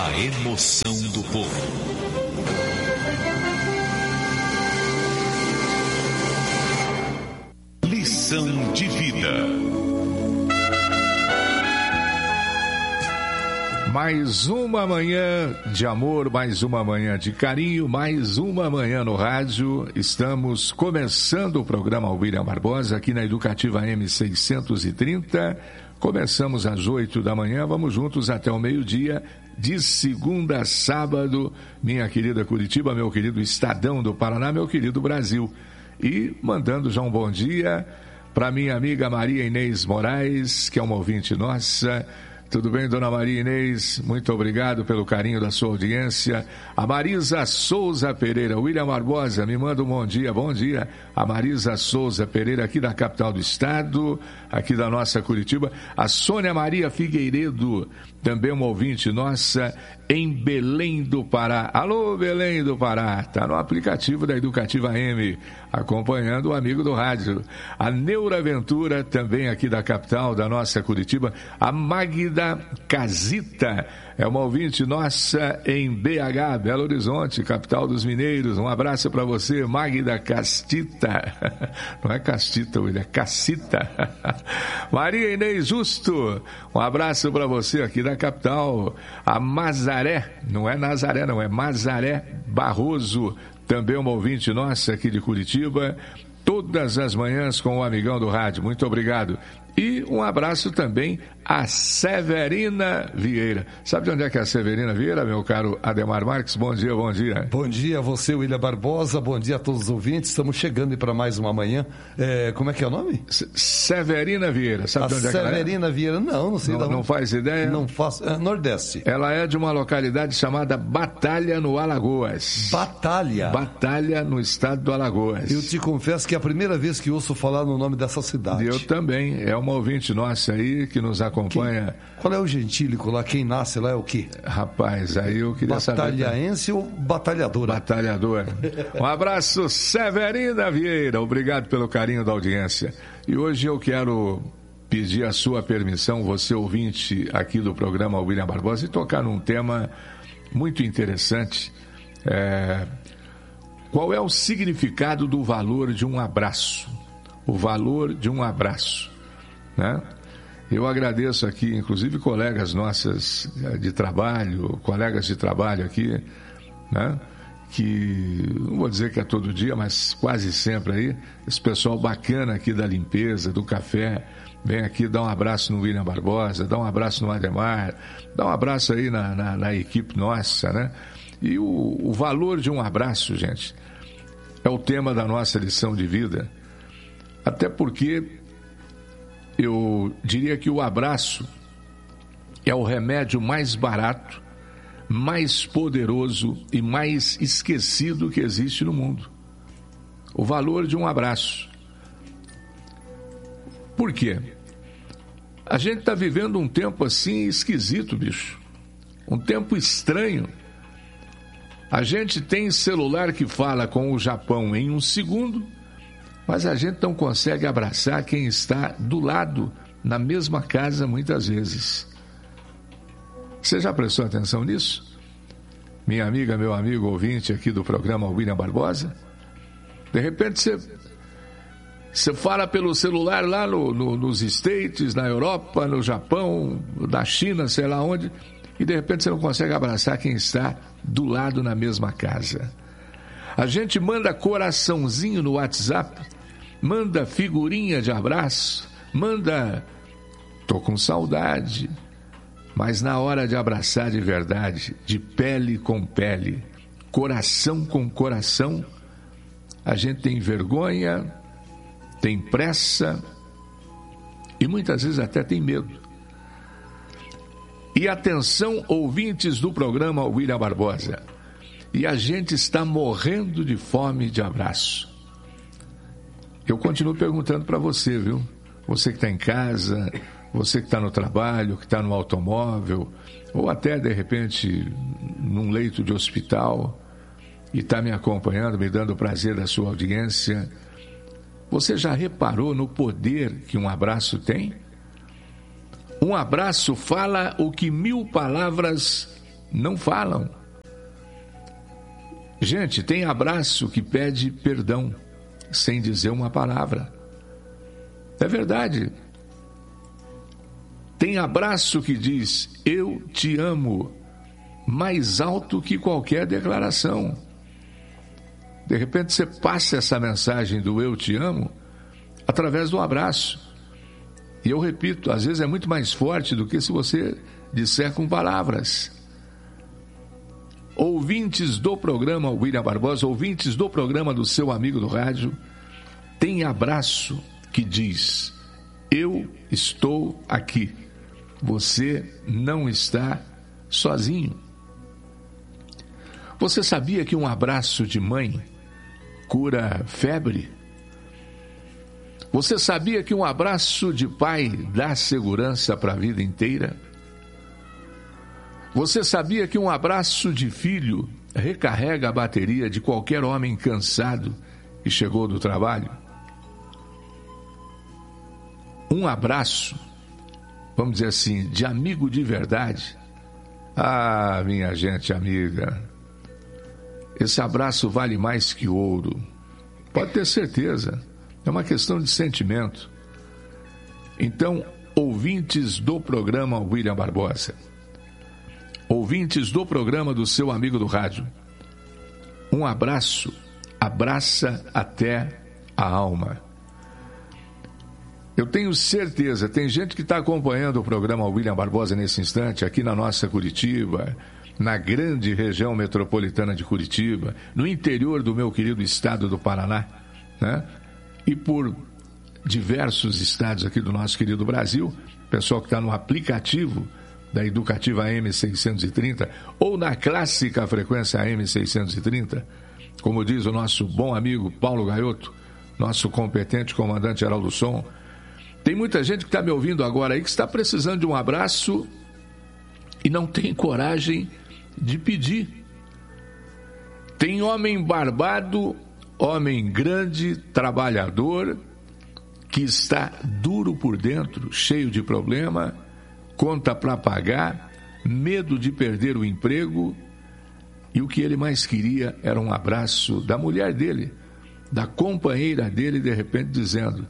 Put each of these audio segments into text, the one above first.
A emoção do povo. Lição de vida. Mais uma manhã de amor, mais uma manhã de carinho, mais uma manhã no rádio. Estamos começando o programa William Barbosa aqui na Educativa M630. Começamos às 8 da manhã, vamos juntos até o meio-dia, de segunda a sábado. Minha querida Curitiba, meu querido Estadão do Paraná, meu querido Brasil. E mandando já um bom dia para minha amiga Maria Inês Moraes, que é uma ouvinte nossa. Tudo bem, dona Maria Inês? Muito obrigado pelo carinho da sua audiência. A Marisa Souza Pereira, William Barbosa, me manda um bom dia. Bom dia. A Marisa Souza Pereira, aqui da capital do estado, aqui da nossa Curitiba. A Sônia Maria Figueiredo, também uma ouvinte nossa, em Belém do Pará. Alô, Belém do Pará. Está no aplicativo da Educativa M, acompanhando o amigo do rádio. A Neura Ventura, também aqui da capital da nossa Curitiba. A Magda Casita é uma ouvinte nossa em BH, Belo Horizonte, capital dos mineiros. Um abraço para você, Magda Castita. Não é Castita, William, é Cacita. Maria Inês Justo, um abraço para você aqui da capital. A Mazaré, não é Nazaré, não, é Mazaré Barroso, também uma ouvinte nossa aqui de Curitiba. Todas as manhãs com o amigão do rádio. Muito obrigado. E um abraço também a Severina Vieira. Sabe de onde é que é a Severina Vieira, meu caro Ademar Marques? Bom dia, bom dia. Bom dia a você, William Barbosa. Bom dia a todos os ouvintes. Estamos chegando para mais uma manhã. Como é que é o nome? Severina Vieira. Sabe de onde é que ela é? Severina Vieira, não sei. Não faz ideia? Não faço. Nordeste. Ela é de uma localidade chamada Batalha, no Alagoas. Batalha? Batalha, no estado do Alagoas. Eu te confesso que é a primeira vez que ouço falar no nome dessa cidade. Eu também. É uma ouvinte nossa aí que nos acompanha. Qual é o gentílico lá? Quem nasce lá é o quê? Rapaz, aí eu queria saber. Batalhaense ou batalhadora? Batalhadora. Um abraço, Severina Vieira. Obrigado pelo carinho da audiência. E hoje eu quero pedir a sua permissão, você ouvinte aqui do programa William Barbosa, e tocar num tema muito interessante. Qual é o significado do valor de um abraço? O valor de um abraço, né? Eu agradeço aqui, inclusive, colegas nossas de trabalho, colegas de trabalho aqui, né? Que, não vou dizer que é todo dia, mas quase sempre aí, esse pessoal bacana aqui da limpeza, do café, vem aqui dar um abraço no William Barbosa, dá um abraço no Ademar, dá um abraço aí na equipe nossa, né? E o valor de um abraço, gente, é o tema da nossa lição de vida, até porque eu diria que o abraço é o remédio mais barato, mais poderoso e mais esquecido que existe no mundo. O valor de um abraço. Por quê? A gente está vivendo um tempo assim esquisito, bicho. Um tempo estranho. A gente tem celular que fala com o Japão em um segundo, mas a gente não consegue abraçar quem está do lado, na mesma casa, muitas vezes. Você já prestou atenção nisso? Minha amiga, meu amigo ouvinte aqui do programa William Barbosa, de repente você fala pelo celular lá nos States, na Europa, no Japão, na China, sei lá onde, e de repente você não consegue abraçar quem está do lado na mesma casa. A gente manda coraçãozinho no WhatsApp, manda figurinha de abraço, manda tô com saudade, mas na hora de abraçar de verdade, de pele com pele, coração com coração, a gente tem vergonha, tem pressa e muitas vezes até tem medo. E atenção, ouvintes do programa William Barbosa, e a gente está morrendo de fome de abraço. Eu continuo perguntando para você, viu? Você que está em casa, você que está no trabalho, que está no automóvel, ou até, de repente, num leito de hospital, e está me acompanhando, me dando o prazer da sua audiência. Você já reparou no poder que um abraço tem? Um abraço fala o que 1000 palavras não falam. Gente, tem abraço que pede perdão sem dizer uma palavra. É verdade. Tem abraço que diz, eu te amo, mais alto que qualquer declaração. De repente você passa essa mensagem do eu te amo através do abraço. E eu repito, às vezes é muito mais forte do que se você disser com palavras. Ouvintes do programa William Barbosa, ouvintes do programa do seu amigo do rádio, tem abraço que diz, eu estou aqui. Você não está sozinho. Você sabia que um abraço de mãe cura febre? Você sabia que um abraço de pai dá segurança para a vida inteira? Você sabia que um abraço de filho recarrega a bateria de qualquer homem cansado que chegou do trabalho? Um abraço, vamos dizer assim, de amigo de verdade. Ah, minha gente amiga, esse abraço vale mais que ouro. Pode ter certeza, é uma questão de sentimento. Então, ouvintes do programa William Barbosa, ouvintes do programa do seu amigo do rádio, um abraço abraça até a alma. Eu tenho certeza, tem gente que está acompanhando o programa William Barbosa nesse instante, aqui na nossa Curitiba, na grande região metropolitana de Curitiba, no interior do meu querido estado do Paraná, né? E por diversos estados aqui do nosso querido Brasil, pessoal que está no aplicativo da Educativa AM630 ou na clássica frequência AM630, como diz o nosso bom amigo Paulo Gaioto, nosso competente comandante-geral do som. Tem muita gente que está me ouvindo agora aí que está precisando de um abraço e não tem coragem de pedir. Tem homem barbado, homem grande, trabalhador, que está duro por dentro, cheio de problema, conta para pagar, medo de perder o emprego, e o que ele mais queria era um abraço da mulher dele, da companheira dele, de repente dizendo,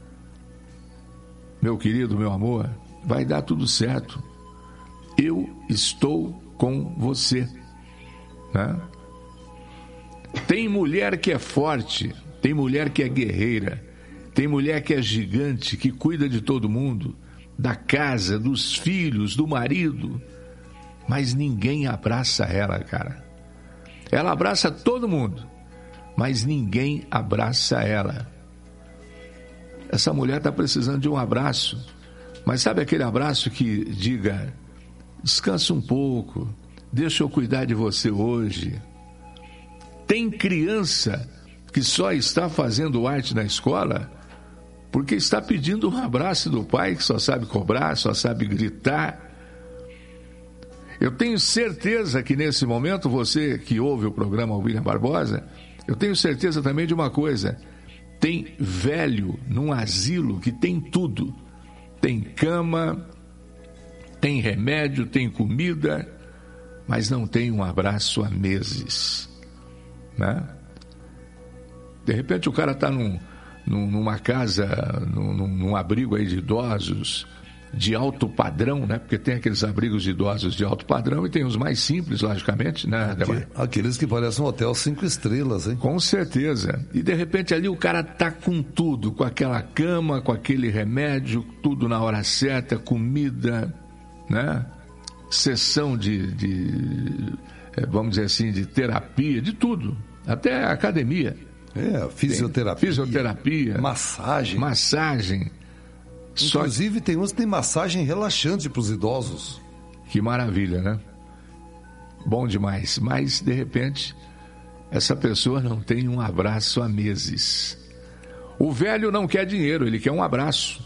meu querido, meu amor, vai dar tudo certo, eu estou com você, né? Tem mulher que é forte, tem mulher que é guerreira, tem mulher que é gigante, que cuida de todo mundo, da casa, dos filhos, do marido, mas ninguém abraça ela, cara. Ela abraça todo mundo, mas ninguém abraça ela. Essa mulher está precisando de um abraço, mas sabe aquele abraço que diga, descansa um pouco, deixa eu cuidar de você hoje. Tem criança que só está fazendo arte na escola porque está pedindo um abraço do pai, que só sabe cobrar, só sabe gritar. Eu tenho certeza que nesse momento, você que ouve o programa William Barbosa, eu tenho certeza também de uma coisa, tem velho num asilo que tem tudo, tem cama, tem remédio, tem comida, mas não tem um abraço há meses, né? De repente o cara está numa casa, num abrigo aí de idosos de alto padrão, né? Porque tem aqueles abrigos de idosos de alto padrão e tem os mais simples, logicamente, né? Aqueles que parecem um hotel 5 estrelas, hein? Com certeza. E de repente ali o cara tá com tudo, com aquela cama, com aquele remédio, tudo na hora certa, comida, né? Sessão vamos dizer assim, de terapia, de tudo, até academia. Fisioterapia, massagem. Inclusive tem uns que tem massagem relaxante para os idosos. Que maravilha, né? Bom demais. Mas de repente essa pessoa não tem um abraço há meses. O velho não quer dinheiro, ele quer um abraço.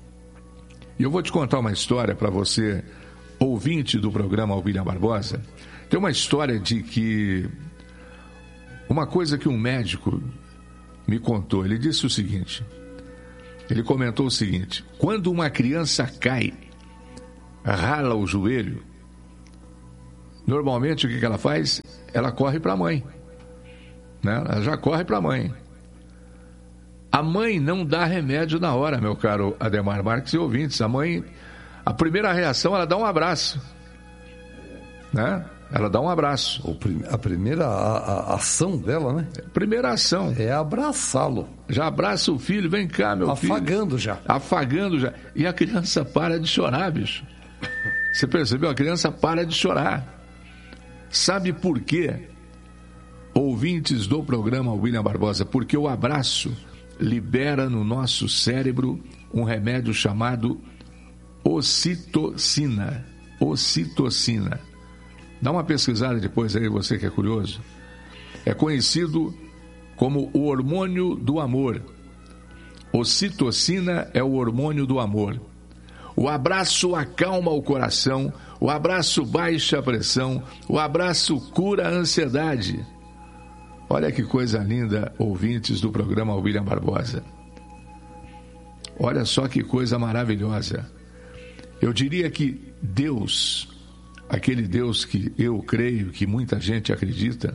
E eu vou te contar uma história para você, ouvinte do programa William Barbosa. Tem uma história de que uma coisa que um médico me contou. Ele disse o seguinte, ele comentou o seguinte, quando uma criança cai, rala o joelho, Normalmente, o que ela faz? Ela corre para a mãe. Né? Ela já corre para a mãe. A mãe não dá remédio na hora, meu caro Ademar Marques e ouvintes. A mãe, a primeira reação, ela dá um abraço. Né? Ela dá um abraço. A primeira ação dela, né? Primeira ação. É abraçá-lo. Já abraça o filho, vem cá, meu filho. Afagando já. E a criança para de chorar, bicho. Você percebeu? A criança para de chorar. Sabe por quê? Ouvintes do programa William Barbosa, porque o abraço libera no nosso cérebro um remédio chamado ocitocina. Ocitocina. Dá uma pesquisada depois aí, você que é curioso. É conhecido como o hormônio do amor. Ocitocina é o hormônio do amor. O abraço acalma o coração, o abraço baixa a pressão, o abraço cura a ansiedade. Olha que coisa linda, ouvintes do programa William Barbosa. Olha só que coisa maravilhosa. Eu diria que Deus, aquele Deus que eu creio que muita gente acredita,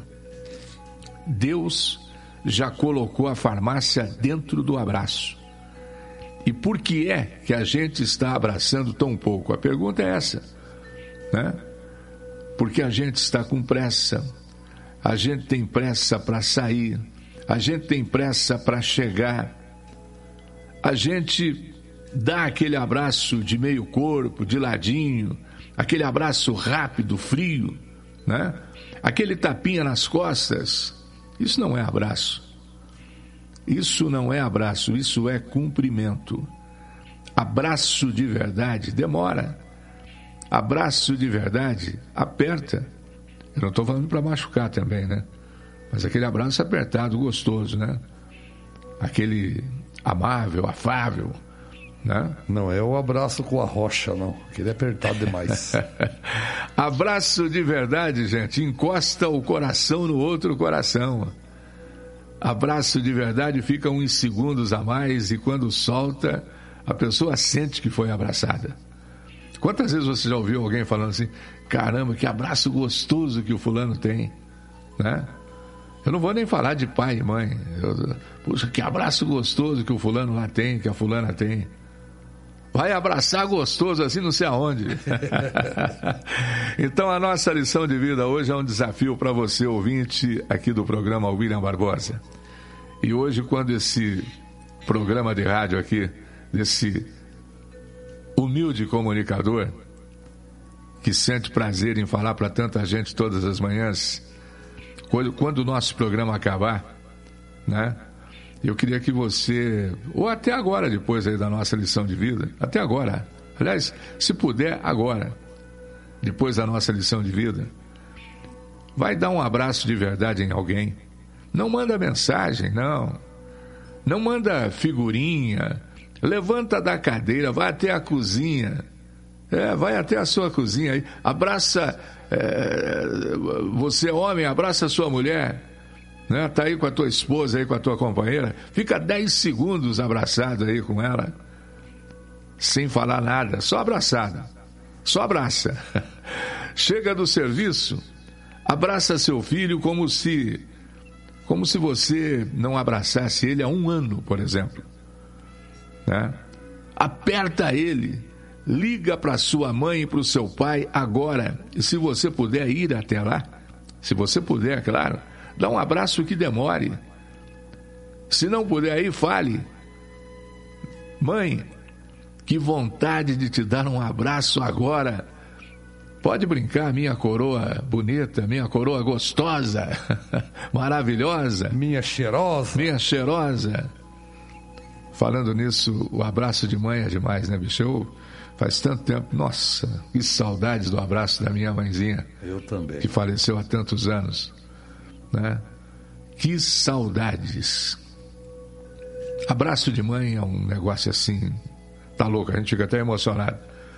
Deus já colocou a farmácia dentro do abraço. E por que é que a gente está abraçando tão pouco? A pergunta é essa, né? Porque a gente está com pressa, a gente tem pressa para sair, a gente tem pressa para chegar, a gente dá aquele abraço de meio corpo, de ladinho, aquele abraço rápido, frio, né? Aquele tapinha nas costas. Isso não é abraço. Isso não é abraço, isso é cumprimento. Abraço de verdade demora. Abraço de verdade aperta. Eu não estou falando para machucar também, né? Mas aquele abraço apertado, gostoso, né? Aquele amável, afável, né? Não é o abraço com a rocha, não. Aquele é apertado demais. Abraço de verdade, gente, encosta o coração no outro coração. Abraço de verdade fica uns segundos a mais e quando solta, a pessoa sente que foi abraçada. Quantas vezes você já ouviu alguém falando assim, caramba, que abraço gostoso que o fulano tem, né? Eu não vou nem falar de pai e mãe. Puxa, que abraço gostoso que o fulano lá tem, que a fulana tem. Vai abraçar gostoso assim não sei aonde. Então a nossa lição de vida hoje é um desafio para você, ouvinte, aqui do programa William Barbosa. E hoje, quando esse programa de rádio aqui, desse humilde comunicador, que sente prazer em falar para tanta gente todas as manhãs, quando o nosso programa acabar, né? Eu queria que você, ou até agora, depois aí da nossa lição de vida, até agora, aliás, se puder, agora, depois da nossa lição de vida, vai dar um abraço de verdade em alguém. Não manda mensagem, não. Não manda figurinha. Levanta da cadeira, vai até a cozinha. Vai até a sua cozinha aí. Abraça, você homem, abraça a sua mulher. Né? Tá aí com a tua esposa, aí com a tua companheira, fica 10 segundos abraçado aí com ela, sem falar nada, só abraçada, só abraça. Chega do serviço, abraça seu filho como se você não abraçasse ele há 1 ano, por exemplo, né? Aperta ele, liga para sua mãe e para o seu pai agora, e se você puder ir até lá, se você puder, claro, dá um abraço que demore. Se não puder ir, fale. Mãe, que vontade de te dar um abraço agora. Pode brincar, minha coroa bonita, minha coroa gostosa, maravilhosa. Minha cheirosa. Minha cheirosa. Falando nisso, o abraço de mãe é demais, né, bicho? Faz tanto tempo, nossa, que saudades do abraço da minha mãezinha. Eu também. Que faleceu há tantos anos. Né? Que saudades. Abraço de mãe é um negócio assim, tá louco, a gente fica até emocionado.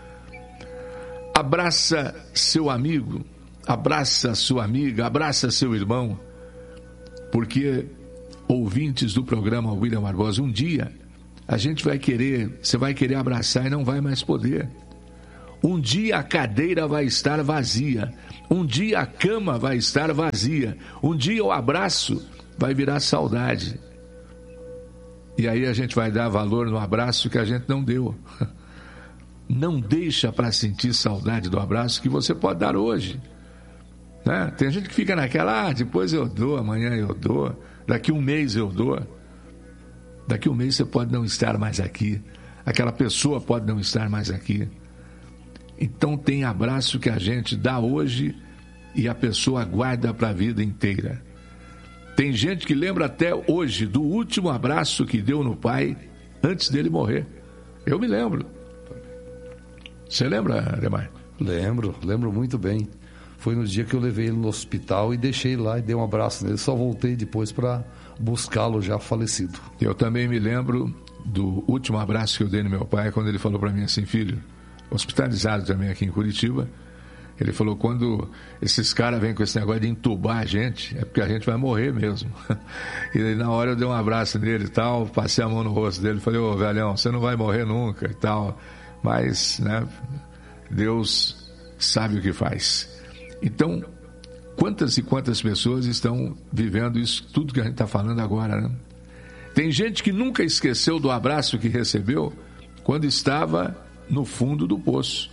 Abraça seu amigo, abraça sua amiga, abraça seu irmão, porque ouvintes do programa William Barbosa, um dia a gente vai querer, você vai querer abraçar e não vai mais poder. Um dia a cadeira vai estar vazia. Um dia a cama vai estar vazia. Um dia o abraço vai virar saudade. E aí a gente vai dar valor no abraço que a gente não deu. Não deixa para sentir saudade do abraço que você pode dar hoje. Né? Tem gente que fica naquela, depois eu dou, amanhã eu dou, daqui um mês eu dou. Daqui um mês você pode não estar mais aqui. Aquela pessoa pode não estar mais aqui. Então tem abraço que a gente dá hoje e a pessoa guarda para a vida inteira. Tem gente que lembra até hoje do último abraço que deu no pai antes dele morrer. Eu me lembro. Você lembra, Ademar? Lembro muito bem. Foi no dia que eu levei ele no hospital e deixei lá e dei um abraço nele. Só voltei depois para buscá-lo já falecido. Eu também me lembro do último abraço que eu dei no meu pai quando ele falou para mim assim: filho, hospitalizado também aqui em Curitiba, ele falou: quando esses caras vêm com esse negócio de entubar a gente, é porque a gente vai morrer mesmo. E aí, na hora eu dei um abraço nele e tal, passei a mão no rosto dele, falei: ô velhão, você não vai morrer nunca e tal, mas, né, Deus sabe o que faz. Então, quantas e quantas pessoas estão vivendo isso, tudo que a gente está falando agora, né? Tem gente que nunca esqueceu do abraço que recebeu quando estava no fundo do poço.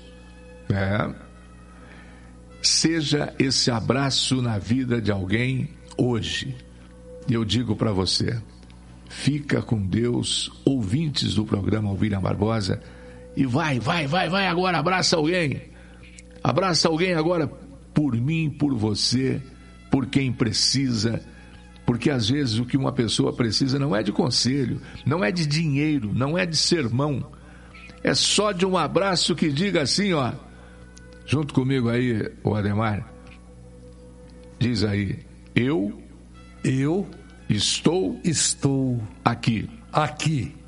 Seja esse abraço na vida de alguém hoje. E eu digo para você, fica com Deus, ouvintes do programa William Barbosa, e vai agora, abraça alguém agora, por mim, por você, por quem precisa, porque às vezes o que uma pessoa precisa não é de conselho, não é de dinheiro, não é de sermão, é só de um abraço que diga assim, ó, junto comigo aí, o Ademar, diz aí: eu estou aqui.